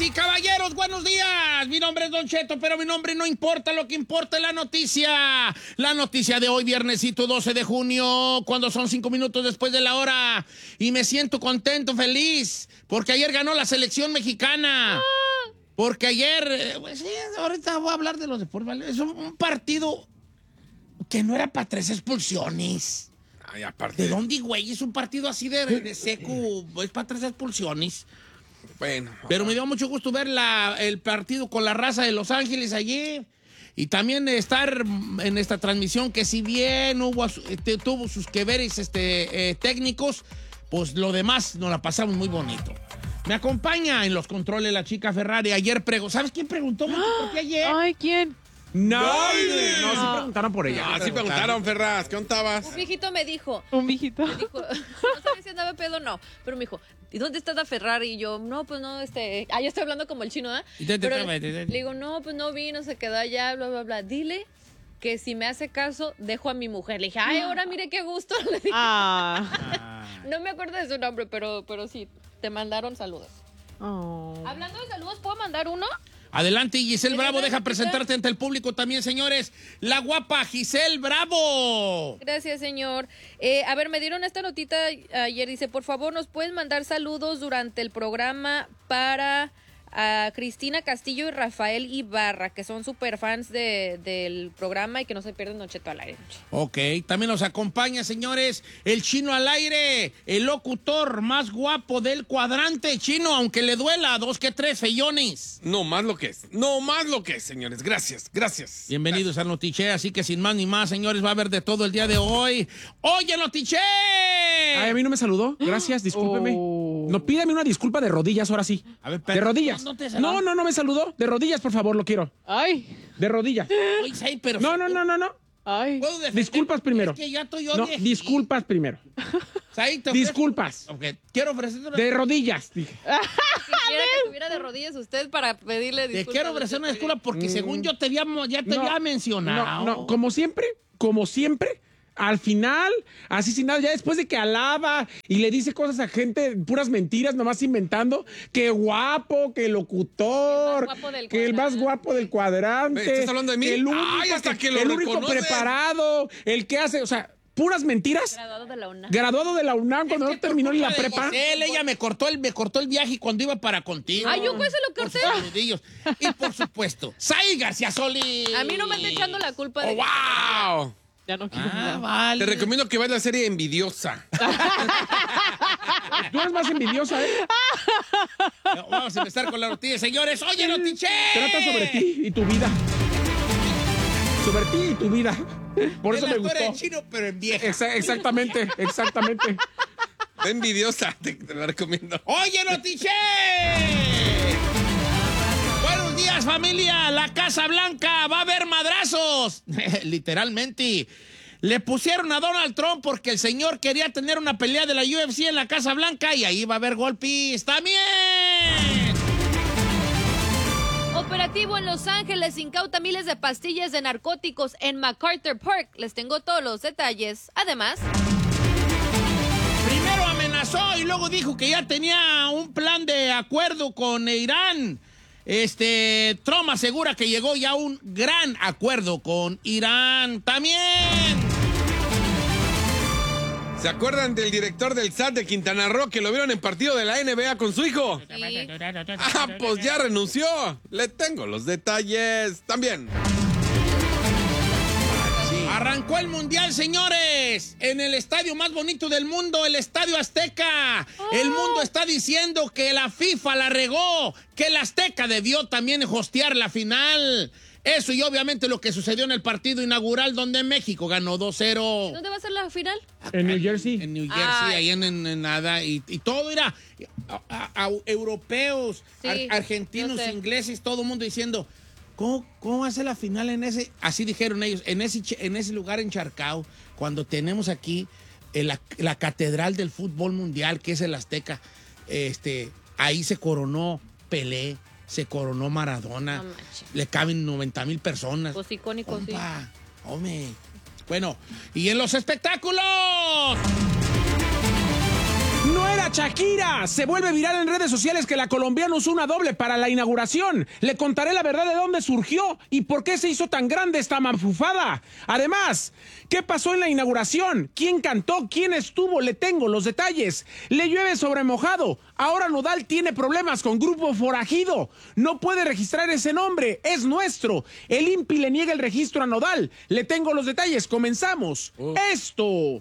y caballeros, buenos días. Mi nombre es Don Cheto, pero mi nombre no importa. Lo que importa es la noticia. La noticia de hoy, viernesito 12 de junio, cuando son 5 minutos después de la hora. Y me siento contento, feliz, porque ayer ganó la selección mexicana. Porque ayer, pues sí, ahorita voy a hablar de los deportes, ¿vale? Es un partido que no era para 3 expulsiones. Ay, aparte. ¿De dónde, güey? Es un partido así de seco, es para 3 expulsiones. Bueno. Pero me dio mucho gusto ver el partido con la raza de Los Ángeles allí. Y también estar en esta transmisión que si bien tuvo sus que veres técnicos, pues lo demás nos la pasamos muy bonito. Me acompaña en los controles la chica Ferrari. Ayer ¿sabes quién preguntó mucho por qué ayer? Ay, ¿quién? No, sí preguntaron por ella. sí preguntaron, Ferraz, ¿qué contabas? Un viejito me dijo. Un viejito. Me dijo, no sabía si andaba pedo o no, pero me dijo, ¿y dónde está la Ferrari? Y yo, no, pues no, yo estoy hablando como el chino, ¿eh? Le digo, no, pues no vino, se quedó allá, bla, bla, bla. Dile que si me hace caso, dejo a mi mujer. Le dije, ay, ahora mire qué gusto. Le dije. No me acuerdo de su nombre, pero sí, te mandaron saludos. Hablando de saludos, ¿puedo mandar uno? Adelante, Giselle Bravo, deja presentarte ante el público también, señores. La guapa Giselle Bravo. Gracias, señor. A ver, me dieron esta notita ayer. Dice, por favor, ¿nos pueden mandar saludos durante el programa para Cristina Castillo y Rafael Ibarra, que son súper fans del programa y que no se pierden Don Cheto al aire? Ok, también nos acompaña, señores, el Chino al aire, el locutor más guapo del cuadrante. Chino, aunque le duela, 2 que 3 feyones. No más lo que es, señores. Gracias. Bienvenidos a Notiche, así que sin más ni más, señores, va a haber de todo el día de hoy. ¡Oye, Notiche! Ay, a mí no me saludó. Gracias, discúlpeme. No, pídeme una disculpa de rodillas ahora sí. A ver, de rodillas. No me saludó. De rodillas, por favor, lo quiero. Ay. De rodillas. Oye, sí, pero... No. Ay. Disculpas primero. Es que ya estoy yo No, viejito. Disculpas primero. Disculpas. Okay. Quiero ofrecerte una... De rodillas, dije. Quisiera que estuviera de rodillas usted para pedirle disculpas. Te quiero ofrecer una disculpa porque según yo te había mencionado. No, como siempre, al final, así sin nada, ya después de que alaba y le dice cosas a gente, puras mentiras, nomás inventando, que guapo, que locutor, que el más guapo del cuadrante. ¿Estás hablando de mí? El único, hasta que lo el único reconoce. Preparado, el que hace, o sea, puras mentiras. Graduado de la UNAM cuando no terminó ni la prepa. Ella me cortó el viaje cuando iba para contigo. Ay, yo pues se lo corté. Y por supuesto, Saí García Solís. A mí no me está echando la culpa de... ¡Wow! Ya no quiero. Vale. Te recomiendo que veas la serie Envidiosa. Tú eres más envidiosa, ¿eh? Vamos a empezar con la noticia, señores. ¡Oye, Notiche! Trata sobre ti y tu vida. Sobre ti y tu vida. Por eso me gustó. Eres chino, pero en vieja. Exactamente. Envidiosa, te la recomiendo. ¡Oye, Notiche! Buenos días, familia. La Casa Blanca va a haber madrazos. Literalmente. Le pusieron a Donald Trump porque el señor quería tener una pelea de la UFC en la Casa Blanca y ahí va a haber golpes también. Operativo en Los Ángeles incauta miles de pastillas de narcóticos en MacArthur Park. Les tengo todos los detalles. Además... Primero amenazó y luego dijo que ya tenía un plan de acuerdo con Irán. Trump asegura que llegó ya a un gran acuerdo con Irán también. ¿Se acuerdan del director del SAT de Quintana Roo que lo vieron en partido de la NBA con su hijo? Sí. Pues ya renunció. Le tengo los detalles también. Arrancó el Mundial, señores, en el estadio más bonito del mundo, el Estadio Azteca. El mundo está diciendo que la FIFA la regó, que el Azteca debió también hostear la final. Eso y obviamente lo que sucedió en el partido inaugural donde México ganó 2-0. ¿Dónde va a ser la final? En New Jersey. En New Jersey, ahí en nada. Y todo era europeos, Sí, argentinos, yo sé. ingleses, todo el mundo diciendo... ¿Cómo va a ser la final en ese? Así dijeron ellos, en ese lugar encharcado, cuando tenemos aquí la catedral del fútbol mundial, que es el Azteca. Ahí se coronó Pelé, se coronó Maradona. No manches. Le caben 90,000 personas. Pues icónico, sí. Compa, hombre. Bueno, y en los espectáculos. rapera Shakira se vuelve viral en redes sociales que la colombiana usó una doble para la inauguración. Le contaré la verdad de dónde surgió y por qué se hizo tan grande esta mafufada. Además, ¿qué pasó en la inauguración? ¿Quién cantó? ¿Quién estuvo? Le tengo los detalles. Le llueve sobre mojado. Ahora Nodal tiene problemas con Grupo Forajido. No puede registrar ese nombre. Es nuestro. El INPI le niega el registro a Nodal. Le tengo los detalles. Comenzamos. Esto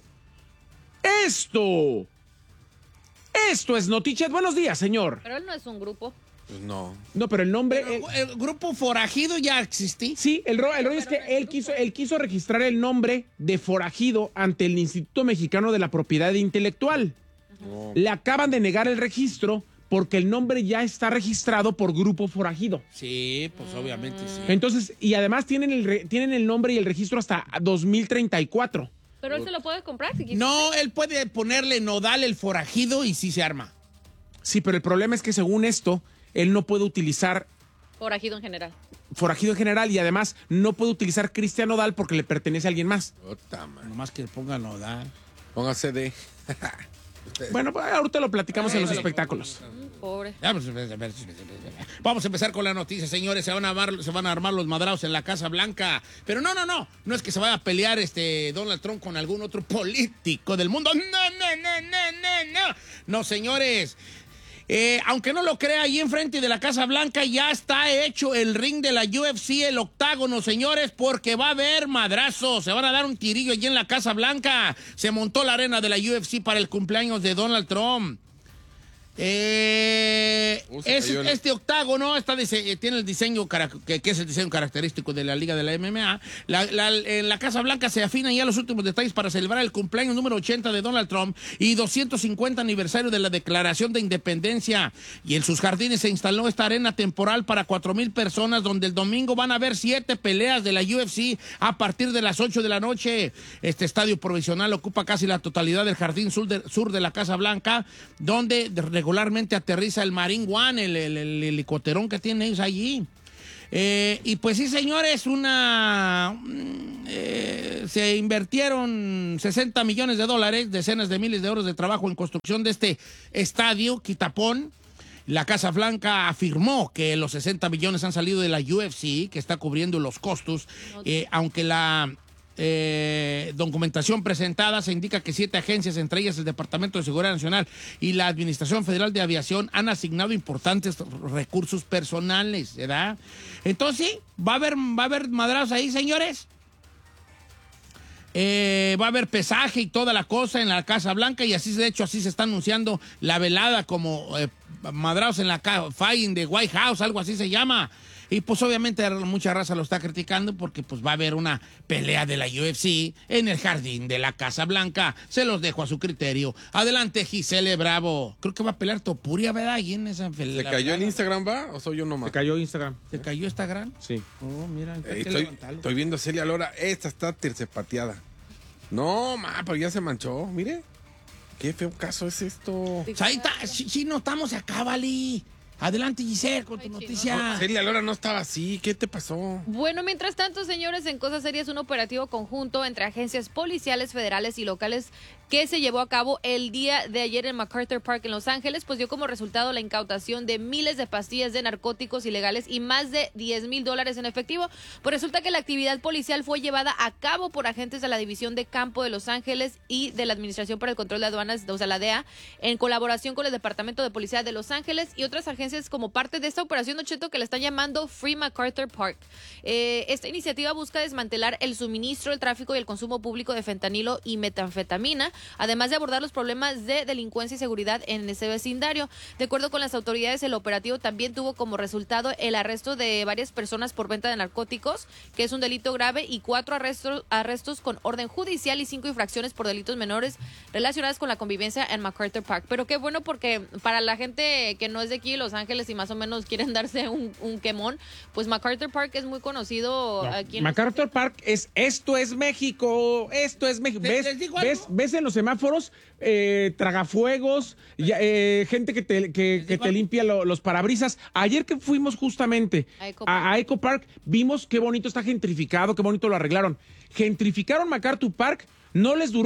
es Notichet. Buenos días, señor. Pero él no es un grupo. Pues no. No, pero el nombre... Pero, ¿el grupo Forajido ya existía? Sí, el rollo es que él quiso registrar el nombre de Forajido ante el Instituto Mexicano de la Propiedad Intelectual. Le acaban de negar el registro porque el nombre ya está registrado por Grupo Forajido. Sí, pues obviamente sí. Entonces, y además tienen el nombre y el registro hasta 2034. Pero él se lo puede comprar si quisiera. No, él puede ponerle Nodal el Forajido y sí se arma. Sí, pero el problema es que según esto, él no puede utilizar Forajido en general. Forajido en general y además no puede utilizar Cristian Nodal porque le pertenece a alguien más. Puta, man. Nomás que le ponga Nodal. Póngase de. Bueno, pues ahorita lo platicamos en los espectáculos. Pobre. Vamos a empezar con la noticia, señores. Se van a armar los madraos en la Casa Blanca. Pero no. No es que se vaya a pelear Donald Trump con algún otro político del mundo. No. No, señores. Aunque no lo crea, ahí enfrente de la Casa Blanca ya está hecho el ring de la UFC, el octágono, señores, porque va a haber madrazos. Se van a dar un tirillo allí en la Casa Blanca. Se montó la arena de la UFC para el cumpleaños de Donald Trump. Este octágono tiene el diseño que es el diseño característico de la Liga de la MMA. En la Casa Blanca se afinan ya los últimos detalles para celebrar el cumpleaños número 80 de Donald Trump y 250 aniversario de la Declaración de Independencia. Y en sus jardines se instaló esta arena temporal para 4,000 personas, donde el domingo van a haber 7 peleas de la UFC a partir de las 8 de la noche. Este estadio provisional ocupa casi la totalidad del jardín sur de la Casa Blanca, donde regularmente aterriza el Marine One, el helicópterón que tienen ellos allí. Y pues sí, señores, se invirtieron $60 millones, decenas de miles de euros de trabajo en construcción de este estadio, Quitapón. La Casa Blanca afirmó que los 60 millones han salido de la UFC, que está cubriendo los costos, aunque la documentación presentada se indica que 7 agencias, entre ellas el Departamento de Seguridad Nacional y la Administración Federal de Aviación, han asignado importantes recursos personales, ¿verdad? Entonces, sí, va a haber madrazos ahí, señores. Va a haber pesaje y toda la cosa en la Casa Blanca, y así se está anunciando la velada como madrazos en la Fight de White House, algo así se llama. Y pues obviamente mucha raza lo está criticando porque pues va a haber una pelea de la UFC en el jardín de la Casa Blanca. Se los dejo a su criterio. Adelante, Gisele Bravo. Creo que va a pelear Topuria, ¿verdad? Ahí en esa pelea. ¿Se cayó el Instagram, va? ¿O soy yo nomás? Se cayó Instagram. ¿Se cayó Instagram? Sí. Oh, mira, estoy viendo a Celia Lora. Esta está tercepateada. No, pero ya se manchó. Mire. Qué feo caso es esto. Pues ahí está. Sí, no estamos acá, Vali. Adelante, Giselle, con tu noticia. Celia Lora no estaba así. ¿Qué te pasó? Bueno, mientras tanto, señores, en cosas serias, un operativo conjunto entre agencias policiales federales y locales que se llevó a cabo el día de ayer en MacArthur Park en Los Ángeles, pues dio como resultado la incautación de miles de pastillas de narcóticos ilegales y más de $10,000 en efectivo. Pues resulta que la actividad policial fue llevada a cabo por agentes de la División de Campo de Los Ángeles y de la Administración para el Control de Aduanas, o sea, la DEA, en colaboración con el Departamento de Policía de Los Ángeles y otras agencias como parte de esta operación, Don Cheto, que le están llamando Free MacArthur Park. Esta iniciativa busca desmantelar el suministro, el tráfico y el consumo público de fentanilo y metanfetamina, además de abordar los problemas de delincuencia y seguridad en ese vecindario. De acuerdo con las autoridades, el operativo también tuvo como resultado el arresto de varias personas por venta de narcóticos, que es un delito grave, y 4 arrestos con orden judicial y 5 infracciones por delitos menores relacionadas con la convivencia en MacArthur Park. Pero qué bueno, porque para la gente que no es de aquí, Los Ángeles, y más o menos quieren darse un quemón, pues MacArthur Park es muy conocido aquí en MacArthur Park esto es México. ¿Ves en los semáforos tragafuegos, gente que te limpia los parabrisas? Ayer que fuimos justamente a Eco Park, vimos qué bonito está gentrificado, qué bonito lo arreglaron. Gentrificaron MacArthur Park, no les duró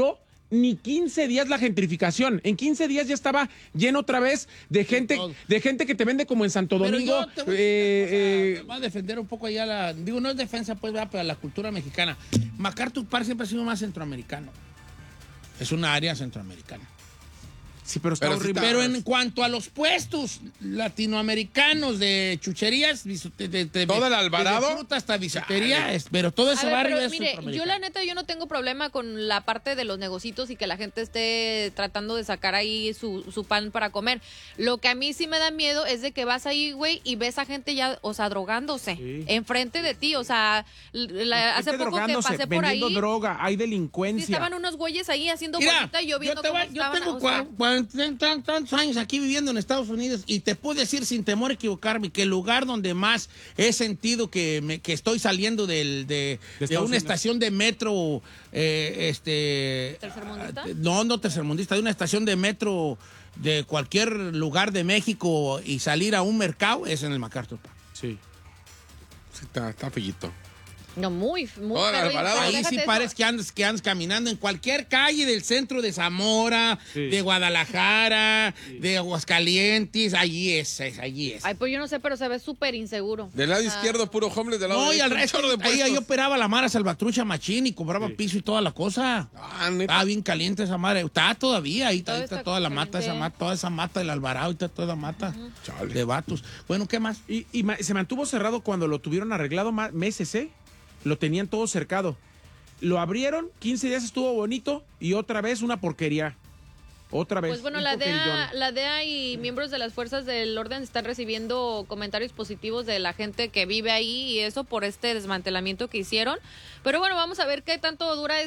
ni 15 días la gentrificación. En 15 días ya estaba lleno otra vez de gente que te vende como en Santo Pero Domingo. yo te voy a defender un poco allá digo, no es defensa, pues, ¿verdad? Pero la cultura mexicana. MacArthur Park siempre ha sido más centroamericano. Es una área centroamericana. Sí, pero está Pero sí horrible. Pero en cuanto a los puestos latinoamericanos de chucherías, ¿Todo el Alvarado? desde fruta hasta bisutería, pero todo ese A ver, barrio pero es mire, centroamericano. yo la neta, yo no tengo problema con la parte de los negocitos y que la gente esté tratando de sacar ahí su pan para comer. Lo que a mí sí me da miedo es de que vas ahí, güey, y ves a gente ya, o sea, drogándose Sí. enfrente de ti. O sea, hace Gente poco que drogándose, pasé por ahí, vendiendo droga, hay sí delincuencia. estaban unos güeyes ahí haciendo Mira, bolita y yo viendo cómo yo estaban. tengo o sea, tantos años aquí viviendo en Estados Unidos y te puedo decir sin temor a equivocarme que el lugar donde más he sentido que estoy saliendo de Estados una Unidos. estación de metro, ¿Tercermundista? no tercermundista, de una estación de metro de cualquier lugar de México y salir a un mercado es en el MacArthur Park. Sí. Sí, está fellito. no, muy. Hola, pero Alvarado. Ahí déjate sí eso. parece que andas caminando en cualquier calle del centro de Zamora, Sí. de Guadalajara, de Aguascalientes, allí es. Ay, pues yo no sé, pero se ve súper inseguro. Del lado izquierdo, puro homeless. Del lado No, y al derecho, un resto, chorro de ahí puestos. operaba la Mara Salvatrucha Machín y cobraba piso y toda la cosa. Ah, neta. Estaba bien caliente esa madre. Está todavía, ahí Todavía está está toda la caliente. mata, toda esa mata del Alvarado, ahí está toda la mata Chale. de vatos. Bueno, ¿qué más? Y se mantuvo cerrado cuando lo tuvieron arreglado meses, ¿eh? Lo tenían todo cercado. Lo abrieron, 15 días estuvo bonito y otra vez una porquería. Otra vez. Pues bueno, un la porquerillón. DEA y miembros de las fuerzas del orden están recibiendo comentarios positivos de la gente que vive ahí y eso por este desmantelamiento que hicieron. Pero bueno, vamos a ver qué tanto dura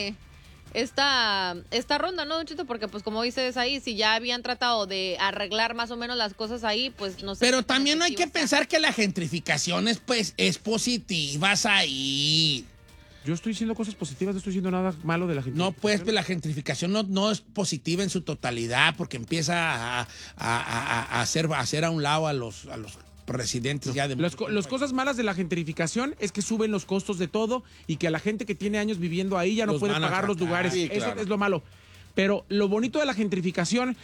esta ronda, ¿no, Don Chito? Porque pues como dices ahí, si ya habían tratado de arreglar más o menos las cosas ahí, pues no sé. Pero qué tan también hay que efectivo sea. pensar que la gentrificación es positiva ahí. Yo estoy diciendo cosas positivas, no estoy diciendo nada malo de la gente. No, pues la gentrificación no es positiva en su totalidad porque empieza a hacer a un lado a los residentes ya de... Las cosas malas de la gentrificación es que suben los costos de todo y que a la gente que tiene años viviendo ahí ya no Los puede van a pagar los sacar. lugares. Sí, Eso claro. es lo malo. Pero lo bonito de la gentrificación